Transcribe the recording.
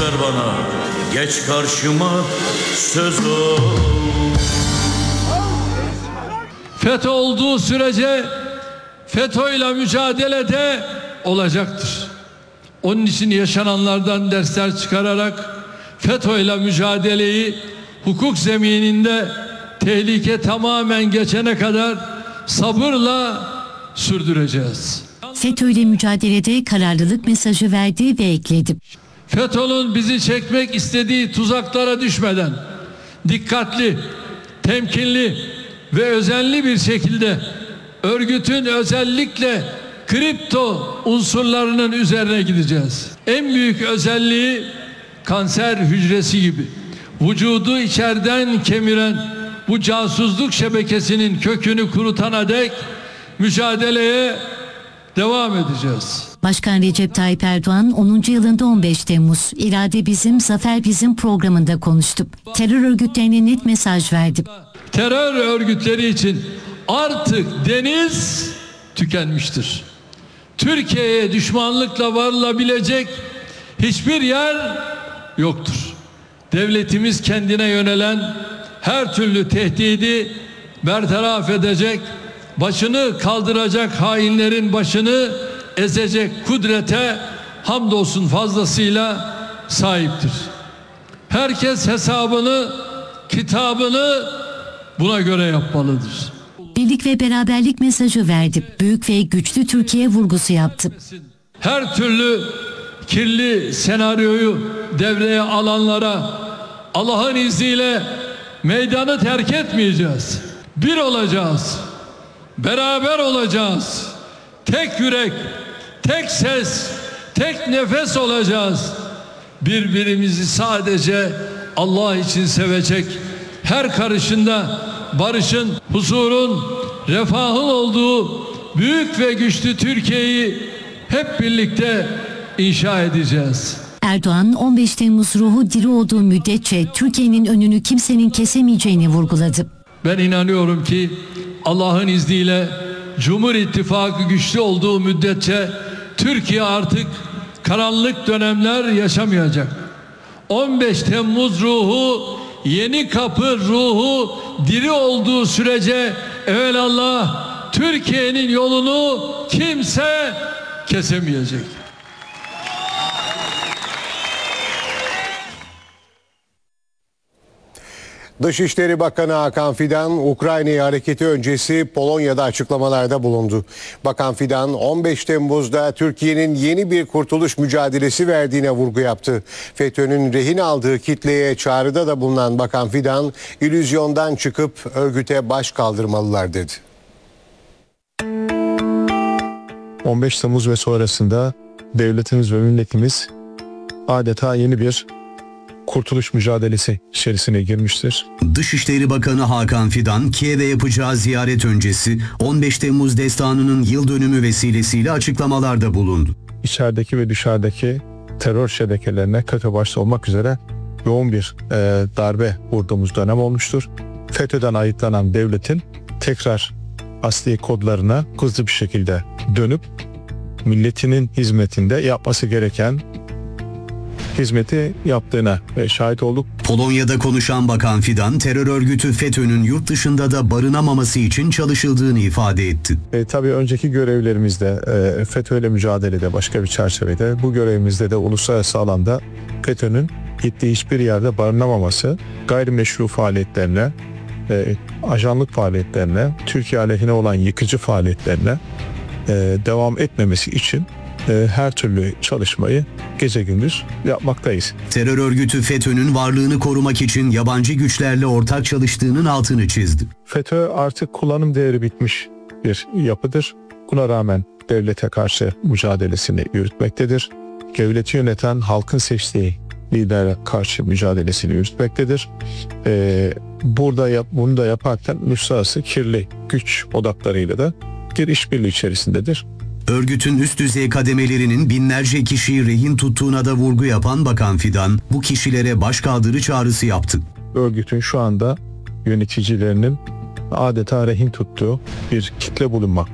ver bana, geç karşıma söz ol. FETÖ olduğu sürece FETÖ'yle mücadelede olacaktır. Onun için yaşananlardan dersler çıkararak FETÖ'yle mücadeleyi hukuk zemininde tehlike tamamen geçene kadar sabırla sürdüreceğiz. FETÖ ile mücadelede kararlılık mesajı verdi ve ekledi. FETÖ'nün bizi çekmek istediği tuzaklara düşmeden dikkatli, temkinli ve özenli bir şekilde örgütün özellikle kripto unsurlarının üzerine gideceğiz. En büyük özelliği kanser hücresi gibi vücudu içeriden kemiren bu casusluk şebekesinin kökünü kurutana dek mücadeleye devam edeceğiz. Başkan Recep Tayyip Erdoğan 10. yılında 15 Temmuz İrade Bizim, Zafer Bizim programında konuştu. Terör örgütlerine net mesaj verdi. Terör örgütleri için artık deniz tükenmiştir. Türkiye'ye düşmanlıkla varılabilecek hiçbir yer yoktur. Devletimiz kendine yönelen her türlü tehdidi bertaraf edecek, başını kaldıracak hainlerin başını ezecek kudrete hamdolsun fazlasıyla sahiptir. Herkes hesabını, kitabını buna göre yapmalıdır. Birlik ve beraberlik mesajı verdi. Büyük ve güçlü Türkiye vurgusu yaptı. Her türlü kirli senaryoyu devreye alanlara Allah'ın izniyle meydanı terk etmeyeceğiz. Bir olacağız. Beraber olacağız. Tek yürek, tek ses, tek nefes olacağız. Birbirimizi sadece Allah için sevecek, her karışında barışın, huzurun, refahın olduğu büyük ve güçlü Türkiye'yi hep birlikte inşa edeceğiz. Erdoğan 15 Temmuz ruhu diri olduğu müddetçe Türkiye'nin önünü kimsenin kesemeyeceğini vurguladı. Ben inanıyorum ki Allah'ın izniyle Cumhur İttifakı güçlü olduğu müddetçe Türkiye artık karanlık dönemler yaşamayacak. 15 Temmuz ruhu, Yeni Kapı ruhu diri olduğu sürece evelallah Türkiye'nin yolunu kimse kesemeyecek. Dışişleri Bakanı Hakan Fidan, Ukrayna hareketi öncesi Polonya'da açıklamalarda bulundu. Bakan Fidan, 15 Temmuz'da Türkiye'nin yeni bir kurtuluş mücadelesi verdiğine vurgu yaptı. FETÖ'nün rehin aldığı kitleye çağrıda da bulunan Bakan Fidan, illüzyondan çıkıp örgüte baş kaldırmalılar dedi. 15 Temmuz ve sonrasında devletimiz ve milletimiz adeta yeni bir kurtuluş mücadelesi içerisine girmiştir. Dışişleri Bakanı Hakan Fidan, Kiev'e yapacağı ziyaret öncesi 15 Temmuz destanının yıl dönümü vesilesiyle açıklamalarda bulundu. İçerideki ve dışarıdaki terör şebekelerine kötü başta olmak üzere yoğun bir darbe vurduğumuz dönem olmuştur. FETÖ'den ayıklanan devletin tekrar asli kodlarına hızlı bir şekilde dönüp milletinin hizmetinde yapması gereken hizmeti yaptığına şahit olduk. Polonya'da konuşan Bakan Fidan, terör örgütü FETÖ'nün yurt dışında da barınamaması için çalışıldığını ifade etti. Tabii önceki görevlerimizde FETÖ'yle mücadelede başka bir çerçevede, bu görevimizde de uluslararası alanda FETÖ'nün gittiği hiçbir yerde barınamaması, gayrimeşru faaliyetlerine, ajanlık faaliyetlerine, Türkiye aleyhine olan yıkıcı faaliyetlerine devam etmemesi için her türlü çalışmayı gece gündüz yapmaktayız. Terör örgütü FETÖ'nün varlığını korumak için yabancı güçlerle ortak çalıştığının altını çizdi. FETÖ artık kullanım değeri bitmiş bir yapıdır. Buna rağmen devlete karşı mücadelesini yürütmektedir. Devleti yöneten halkın seçtiği lidere karşı mücadelesini yürütmektedir. Bunu da yaparken uluslararası kirli güç odaklarıyla da bir işbirliği içerisindedir. Örgütün üst düzey kademelerinin binlerce kişiyi rehin tuttuğuna da vurgu yapan Bakan Fidan, bu kişilere başkaldırı çağrısı yaptı. Örgütün şu anda yöneticilerinin adeta rehin tuttuğu bir kitle bulunmaktadır.